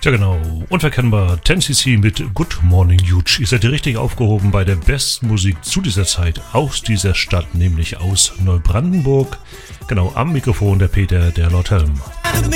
Ja genau, unverkennbar 10cc mit Good Morning Huge. Ihr seid richtig aufgehoben bei der besten Musik zu dieser Zeit aus dieser Stadt, nämlich aus Neubrandenburg. Genau, am Mikrofon der Peter, der Lord Helm.